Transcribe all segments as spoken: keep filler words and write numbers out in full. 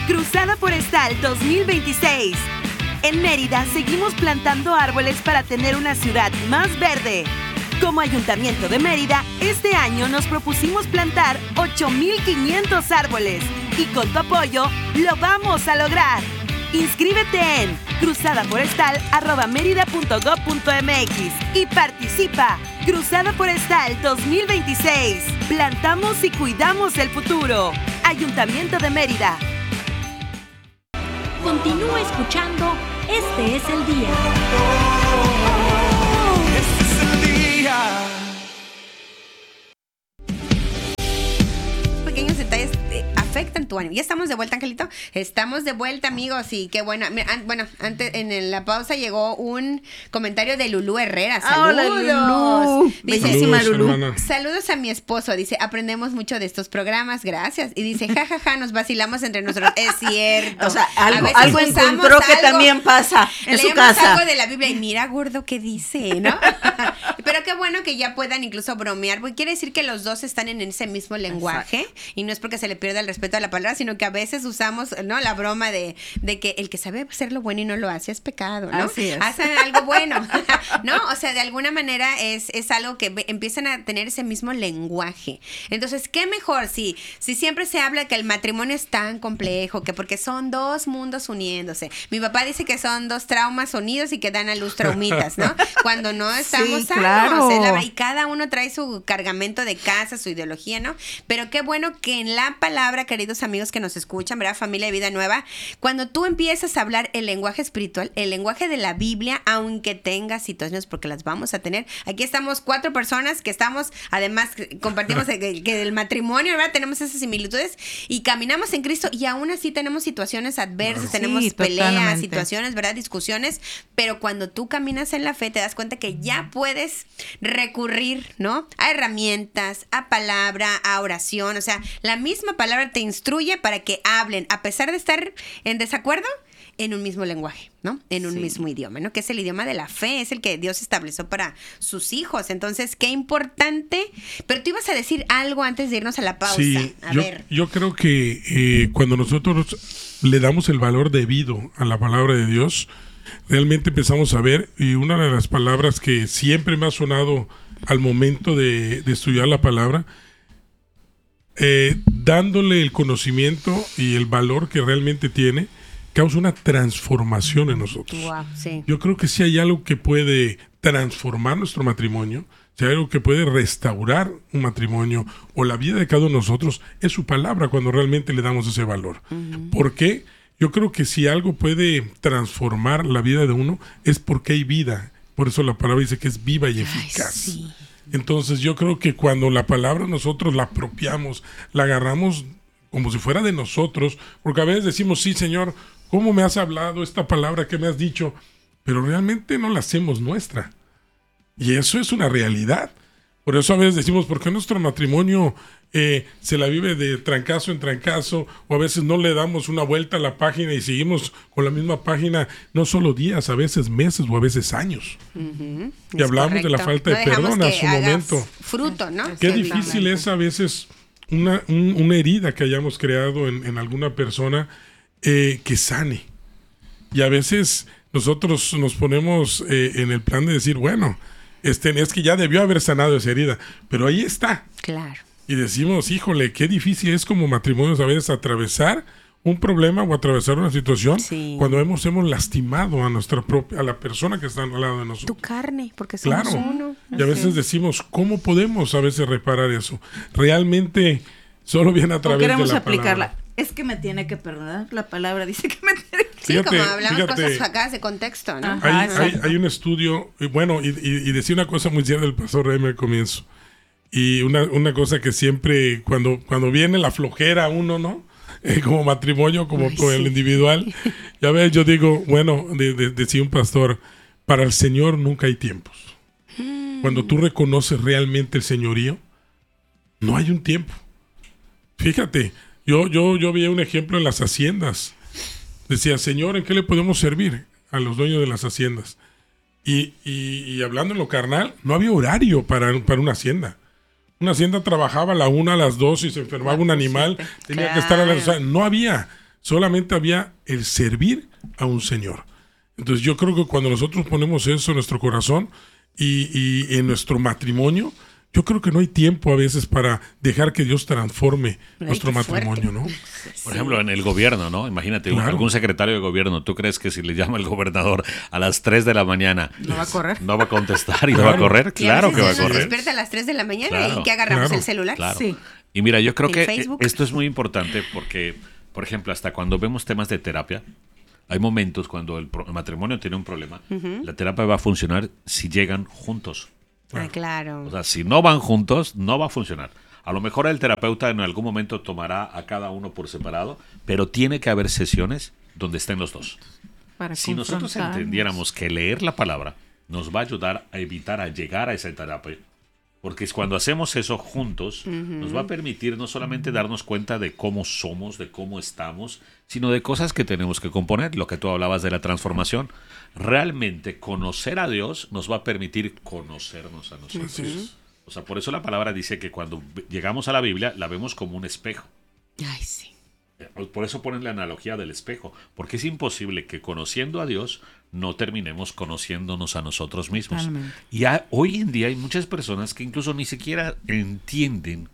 Cruzada Forestal dos mil veintiséis. En Mérida seguimos plantando árboles para tener una ciudad más verde. Como Ayuntamiento de Mérida, este año nos propusimos plantar ocho mil quinientos árboles y con tu apoyo lo vamos a lograr. Inscríbete en cruzadaforestal arroba mérida punto gob punto mx y participa. Cruzada Forestal dos mil veintiséis. Plantamos y cuidamos el futuro. Ayuntamiento de Mérida. Continúa escuchando. Este es el día. Este es el día. Pequeños detalles eh, afectan tu ánimo. Ya estamos de vuelta, Angelito. Estamos de vuelta, amigos. Y qué bueno. Mira, an- bueno, antes en la pausa llegó un comentario de Lulú Herrera. Saludos. Hola, Lulú. Dice, Bellísima Saludos, Lulú. hermana. saludos a mi esposo. Dice, aprendemos mucho de estos programas. Gracias. Y dice, jajaja, ja, ja, nos vacilamos entre nosotros. Es cierto. O sea, A algo, veces algo usamos encontró que algo, también pasa en su leemos casa. algo de la Biblia y mira, gordo, ¿qué dice? ¿No? Pero qué bueno que ya puedan incluso bromear, porque quiere decir que los dos están en ese mismo lenguaje. Exacto. Y no es porque se le pierda el respeto a la palabra, sino que a veces usamos, ¿no? La broma de, de que el que sabe hacer lo bueno y no lo hace es pecado, ¿no? Así es. Hacen algo bueno, ¿no? O sea, de alguna manera es, es algo que ve- empiezan a tener ese mismo lenguaje. Entonces, ¿qué mejor si, si siempre se habla que el matrimonio es tan complejo, que porque son dos mundos uniéndose? Mi papá dice que son dos traumas unidos y que dan a luz traumitas, ¿no? Cuando no estamos Sí, sanos. claro. Es la- y cada uno trae su cargamento de casa, su ideología, ¿no? Pero qué bueno que en la palabra, queridos amigos que nos escuchan, ¿verdad? Familia de Vida Nueva, cuando tú empiezas a hablar el lenguaje espiritual, el lenguaje de la Biblia, aunque tengas situaciones, porque las vamos a tener. Aquí estamos cuatro personas que estamos, además, compartimos que, que del matrimonio, ¿verdad? Tenemos esas similitudes y caminamos en Cristo y aún así tenemos situaciones adversas, Sí, tenemos peleas, totalmente. situaciones, ¿verdad? Discusiones, pero cuando tú caminas en la fe te das cuenta que ya puedes recurrir, ¿no? A herramientas, a palabra, a oración, o sea, la misma palabra te instruye para que hablen, a pesar de estar en desacuerdo, en un mismo lenguaje, ¿no? En un Sí. mismo idioma, ¿no? Que es el idioma de la fe, es el que Dios estableció para sus hijos. Entonces, qué importante. Pero tú ibas a decir algo antes de irnos a la pausa. Sí, a yo, ver. yo creo que eh, cuando nosotros le damos el valor debido a la palabra de Dios, realmente empezamos a ver, y una de las palabras que siempre me ha sonado al momento de, de estudiar la palabra, eh, dándole el conocimiento y el valor que realmente tiene, causa una transformación en nosotros. Wow, sí. Yo creo que si hay algo que puede transformar nuestro matrimonio, si hay algo que puede restaurar un matrimonio o la vida de cada uno de nosotros, es su palabra cuando realmente le damos ese valor. Uh-huh. ¿Por qué? Yo creo que si algo puede transformar la vida de uno es porque hay vida. Por eso la palabra dice que es viva y eficaz. Ay, sí. Entonces yo creo que cuando la palabra nosotros la apropiamos, la agarramos como si fuera de nosotros, porque a veces decimos, sí, Señor, ¿cómo me has hablado esta palabra que me has dicho? Pero realmente no la hacemos nuestra. Y eso es una realidad. Por eso a veces decimos, ¿por qué nuestro matrimonio eh, se la vive de trancazo en trancazo? O a veces no le damos una vuelta a la página y seguimos con la misma página, no solo días, a veces meses o a veces años. Uh-huh. Y hablamos de la falta de perdón a su momento. Fruto, ¿no? Qué difícil es a veces una, un, una herida que hayamos creado en, en alguna persona eh, que sane. Y a veces nosotros nos ponemos eh, en el plan de decir, bueno, este, es que ya debió haber sanado esa herida, pero ahí está. Claro. Y decimos, híjole, qué difícil es como matrimonios a veces atravesar un problema o atravesar una situación Sí. cuando hemos, hemos lastimado a nuestra propia, a la persona que está al lado de nosotros. Tu carne, porque somos Claro. uno. Y a veces decimos, ¿cómo podemos a veces reparar eso? Realmente solo viene a O través queremos de la aplicarla. palabra. Es que me tiene que perdonar. La palabra dice que me tiene que... Sí, Fíjate, como hablamos fíjate. cosas sacadas de contexto, ¿no? Ajá. Hay, hay, hay un estudio, y bueno, y, y, y decía una cosa muy cierta del pastor Remy al comienzo. Y una, una cosa que siempre, cuando, cuando viene la flojera a uno, ¿no? Eh, como matrimonio, como Ay, con sí. el individual. Ya ves, yo digo, bueno, de, de, decía un pastor, para el Señor nunca hay tiempos. Mm. Cuando tú reconoces realmente el señorío, no hay un tiempo. Fíjate, yo, yo, yo vi un ejemplo en las haciendas. Decía, Señor, ¿en qué le podemos servir a los dueños de las haciendas? Y, y, y hablando en lo carnal, no había horario para, para una hacienda. Una hacienda trabajaba a la una, a las dos, y se enfermaba un animal, tenía Claro. que estar a las... O sea, no había. Solamente había el servir a un Señor. Entonces yo creo que cuando nosotros ponemos eso en nuestro corazón y, y en nuestro matrimonio, yo creo que no hay tiempo a veces para dejar que Dios transforme Ay, nuestro qué fuerte. matrimonio, ¿no? Por ejemplo, en el gobierno, ¿no? Imagínate, Claro. algún secretario de gobierno, ¿tú crees que si le llama el gobernador a las tres de la mañana No va a correr. no va a contestar y no Claro. va a correr? Y a Claro que veces va a uno se correr. despierta a las tres de la mañana Claro. y que agarramos Claro. el celular. Claro. Sí. Y mira, yo creo El que Facebook. esto es muy importante porque, por ejemplo, hasta cuando vemos temas de terapia, hay momentos cuando el, pro- el matrimonio tiene un problema, la terapia va a funcionar si llegan juntos. Ah, claro. O sea, si no van juntos, no va a funcionar. A lo mejor el terapeuta en algún momento tomará a cada uno por separado, pero tiene que haber sesiones donde estén los dos. Para Si nosotros confrontarnos. entendiéramos que leer la palabra nos va a ayudar a evitar a llegar a esa terapia, porque es cuando hacemos eso juntos, nos va a permitir no solamente darnos cuenta de cómo somos, de cómo estamos, sino de cosas que tenemos que componer, lo que tú hablabas de la transformación. Realmente conocer a Dios nos va a permitir conocernos a nosotros. O sea, por eso la palabra dice que cuando llegamos a la Biblia la vemos como un espejo. Ay, sí. Por eso ponen la analogía del espejo, porque es imposible que conociendo a Dios no terminemos conociéndonos a nosotros mismos. Totalmente. Y ha- hoy en día hay muchas personas que incluso ni siquiera entienden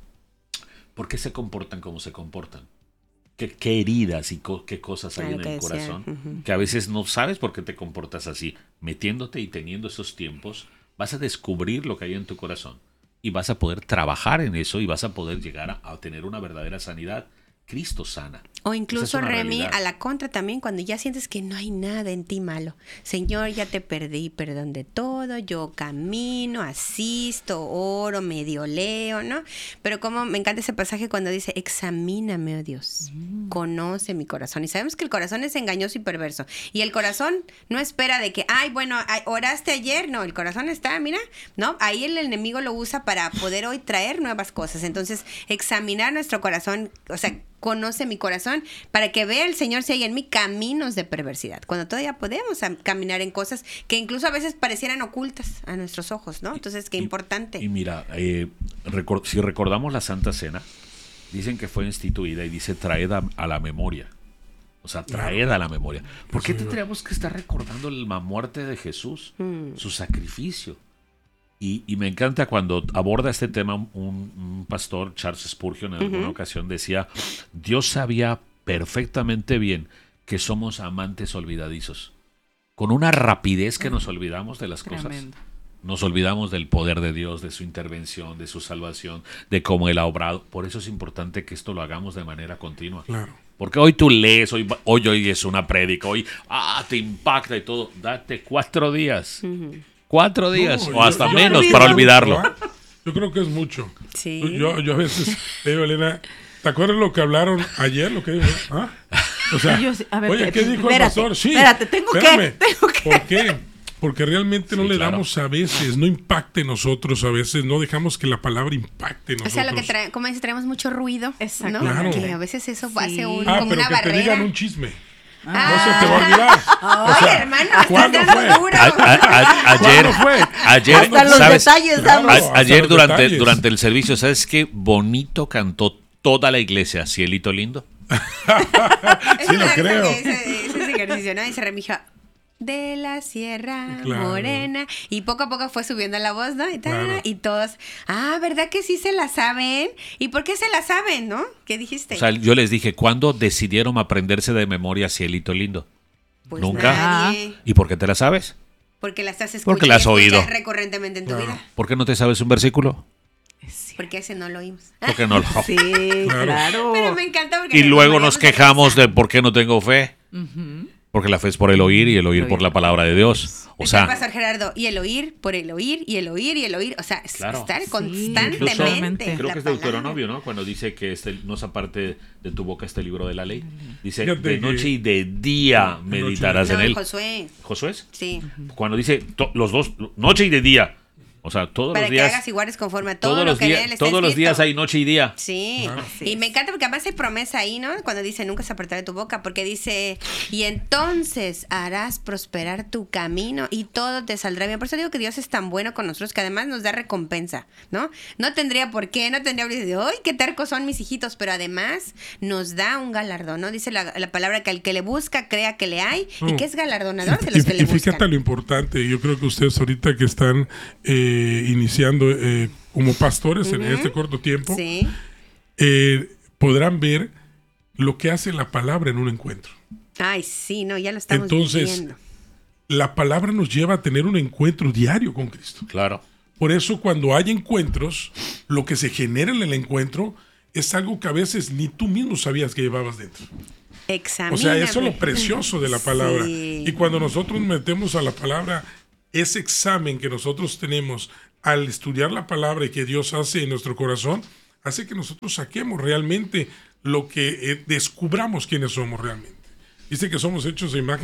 por qué se comportan como se comportan. Qué, qué heridas y co- qué cosas hay Ah, lo en que el decía, corazón, ujú. que a veces no sabes por qué te comportas así. Metiéndote y teniendo esos tiempos, vas a descubrir lo que hay en tu corazón y vas a poder trabajar en eso y vas a poder llegar a, a tener una verdadera sanidad. Cristo sana. O Esa incluso, es una Remy, realidad. a la contra también, cuando ya sientes que no hay nada en ti malo. Señor, ya te perdí, perdón de todo, yo camino, asisto, oro, medio leo, ¿no? Pero como me encanta ese pasaje cuando dice, examíname, oh Dios, conoce mi corazón. Y sabemos que el corazón es engañoso y perverso. Y el corazón no espera de que, ay, bueno, ay, oraste ayer. No, el corazón está, mira, ¿no? Ahí el enemigo lo usa para poder hoy traer nuevas cosas. Entonces, examinar nuestro corazón, o sea, conoce mi corazón para que vea el Señor si hay en mí caminos de perversidad. Cuando todavía podemos am- caminar en cosas que incluso a veces parecieran ocultas a nuestros ojos, ¿no? Entonces, qué Y- importante. Y mira, eh, recor- si recordamos la Santa Cena, dicen que fue instituida y dice traed a, a la memoria. O sea, traed a la memoria. ¿Por qué tendríamos que estar recordando la muerte de Jesús? Mm. Su sacrificio. Y, y me encanta cuando aborda este tema un, un pastor, Charles Spurgeon, en alguna ocasión decía, Dios sabía perfectamente bien que somos amantes olvidadizos. Con una rapidez que nos olvidamos de las cosas. Tremendo. Nos olvidamos del poder de Dios, de su intervención, de su salvación, de cómo Él ha obrado. Por eso es importante que esto lo hagamos de manera continua. Claro. Porque hoy tú lees, hoy, hoy, hoy es una prédica, hoy ah, te impacta y todo. Date cuatro días. Cuatro días No, o hasta yo- yo menos creo para que- olvidarlo. ¿ah? Yo creo que es mucho. Sí. Yo, yo a veces le digo, Elena, ¿te acuerdas lo que hablaron ayer? Lo que dijo, ¿ah? O sea, Yo sí- a ver, oye, ¿qué espérate, dijo el espérate, pastor? Sí, espérate, tengo que- espérame. tengo que- ¿Por qué? Porque realmente no Sí, le claro. damos a veces, no impacte en nosotros a veces, no dejamos que la palabra impacte en O nosotros. sea, lo que trae, como dice, traemos mucho ruido, Exacto. ¿no? Claro. Que a veces eso Sí. hace un, Ah, como pero una que te barrera. digan un chisme. Ah. No se te va a olvidar. O Oye, sea, hermano, estás ¿cuándo dando fue? duro. A- a- a- ayer, ¿Cuándo fue? ayer, Hasta los ¿sabes? detalles Claro. damos. A- ayer Hasta los durante, detalles. durante el servicio, ¿sabes qué bonito cantó toda la iglesia? Cielito lindo. Sí, lo Ese- creo. Ese, ese ejercicio, ¿no? Y se remija de la Sierra Claro. Morena. Y poco a poco fue subiendo la voz, ¿no? Y, tarara, Claro. y todos, ah, ¿verdad que sí se la saben? ¿Y por qué se la saben, no? ¿Qué dijiste? O sea, yo les dije, ¿cuándo decidieron aprenderse de memoria Cielito lindo? Pues nunca. nadie. ¿Y por qué te la sabes? Porque la estás escuchando. Porque la has oído. recurrentemente en tu Claro. vida. ¿Por qué no te sabes un versículo? Porque ese no lo oímos. Porque no lo... Sí, Claro. claro. Pero me encanta porque Y luego moríamos nos de quejamos risa. de por qué no tengo fe. Porque la fe es por el oír y el oír por la palabra de Dios. O Decía el sea, pastor Gerardo, y el oír por el oír, y el oír, y el oír. O sea, es- Claro. estar Sí, constantemente. totalmente. creo la que es palabra. Deuteronomio, ¿no? Cuando dice que este no es aparte de tu boca este libro de la ley. Dice, Fíjate de que- noche y de día De noche y meditarás No, en él. Josué. ¿Josué es? Sí. Cuando dice to- los dos, noche y de día, O sea, todos Para los que días. hagas iguales conforme a todo todos lo los que en días, él está todos los escrito. días hay noche y día. Sí, Claro. y me encanta porque además hay promesa ahí, ¿no? Cuando dice nunca se apartará de tu boca, porque dice, y entonces harás prosperar tu camino y todo te saldrá bien. Por eso digo que Dios es tan bueno con nosotros que además nos da recompensa, ¿no? No tendría por qué, no tendría por qué decir, ¡ay, qué tercos son mis hijitos! Pero además nos da un galardón, ¿no? Dice la, la palabra que al que le busca, crea que le hay y Mm. que es galardonador de Y, los que y le fíjate buscan. lo importante, yo creo que ustedes ahorita que están eh, iniciando eh, como pastores en Ujú. este corto tiempo, Sí, eh, podrán ver lo que hace la palabra en un encuentro. ay, sí, no, ya lo estamos Entonces, viviendo. La palabra nos lleva a tener un encuentro diario con Cristo. Claro. Por eso cuando hay encuentros, lo que se genera en el encuentro es algo que a veces ni tú mismo sabías que llevabas dentro. O sea, eso es lo precioso de la palabra. Sí. Y cuando nosotros metemos a la palabra, ese examen que nosotros tenemos al estudiar la palabra y que Dios hace en nuestro corazón, hace que nosotros saquemos realmente lo que eh, descubramos quiénes somos realmente. Dice que somos hechos de imagen